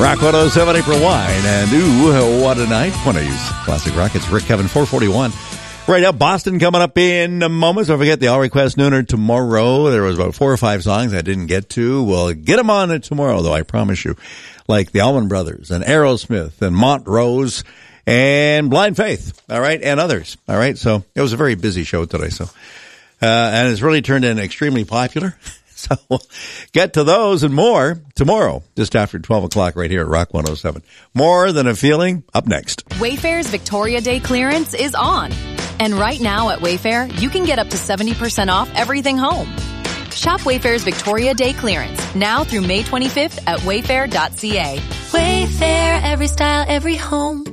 Rock 107, April Wine, and ooh, what a night. 20s Classic Rock. It's Rick Kevin, 441. Right now, Boston coming up in a moment. Don't forget the All Request Nooner tomorrow. There was about 4 or 5 songs I didn't get to. We'll get them on it tomorrow, though, I promise you. Like the Allman Brothers and Aerosmith and Montrose and Blind Faith, all right, and others, all right. So it was a very busy show today, so and it's really turned in extremely popular. So we'll get to those and more tomorrow, just after 12 o'clock right here at Rock 107. More Than a Feeling, up next. Wayfair's Victoria Day clearance is on. And right now at Wayfair, you can get up to 70% off everything home. Shop Wayfair's Victoria Day clearance now through May 25th at wayfair.ca. Wayfair, every style, every home.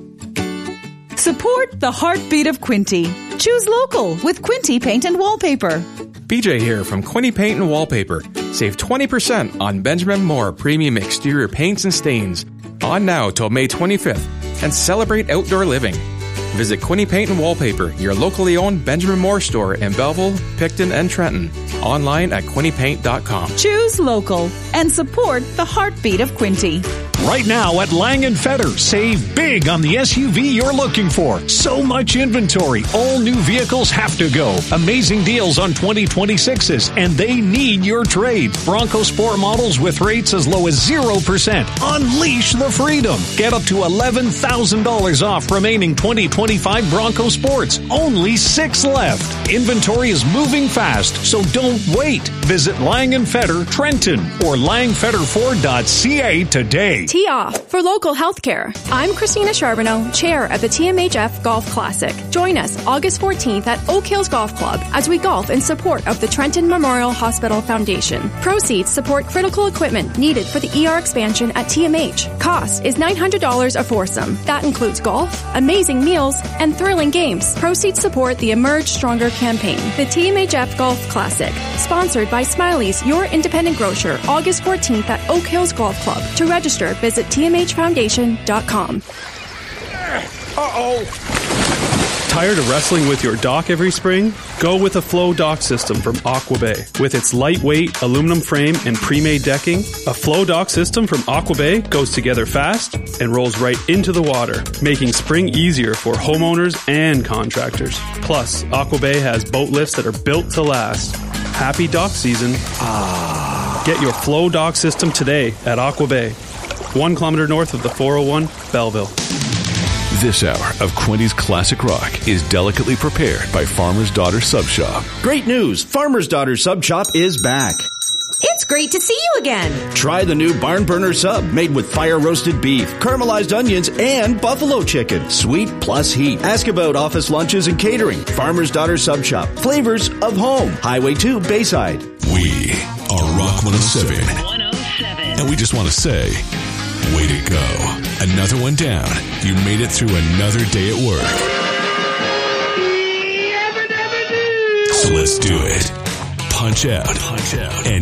Support the heartbeat of Quinty. Choose local with Quinty Paint and Wallpaper. BJ here from Quinty Paint and Wallpaper. Save 20% on Benjamin Moore premium exterior paints and stains. On now till May 25th and celebrate outdoor living. Visit Quinty Paint and Wallpaper, your locally owned Benjamin Moore store in Belleville, Picton, and Trenton. Online at quintypaint.com. Choose local and support the heartbeat of Quinty. Right now at Lang & Fetter, save big on the SUV you're looking for. So much inventory. All new vehicles have to go. Amazing deals on 2026s, and they need your trade. Bronco Sport models with rates as low as 0%. Unleash the freedom. Get up to $11,000 off remaining 2025 Bronco Sports. Only 6 left. Inventory is moving fast, so don't wait. Visit Lang & Fetter, Trenton, or langfetterford.ca today. Tee off for local healthcare. I'm Christina Charbonneau, chair of the TMHF Golf Classic. Join us August 14th at Oak Hills Golf Club as we golf in support of the Trenton Memorial Hospital Foundation. Proceeds support critical equipment needed for the ER expansion at TMH. Cost is $900 a foursome. That includes golf, amazing meals, and thrilling games. Proceeds support the Emerge Stronger campaign. The TMHF Golf Classic, sponsored by Smiley's, your independent grocer, August 14th at Oak Hills Golf Club. To register, visit tmhfoundation.com. Tired of wrestling with your dock every spring? Go with a Flow Dock system from Aqua Bay. With its lightweight aluminum frame and pre-made decking, a Flow Dock system from Aqua Bay goes together fast and rolls right into the water, making spring easier for homeowners and contractors. Plus, Aqua Bay has boat lifts that are built to last. Happy dock season. Get your Flow Dock system today at Aqua Bay, 1 kilometer north of the 401, Belleville. This hour of Quinty's Classic Rock is delicately prepared by Farmer's Daughter Sub Shop. Great news! Farmer's Daughter Sub Shop is back. It's great to see you again. Try the new Barn Burner Sub, made with fire-roasted beef, caramelized onions, and buffalo chicken. Sweet plus heat. Ask about office lunches and catering. Farmer's Daughter Sub Shop. Flavors of home. Highway 2, Bayside. We are Rock 107. And we just want to say, way to go. Another one down. You made it through another day at work. So let's do it. Punch out. And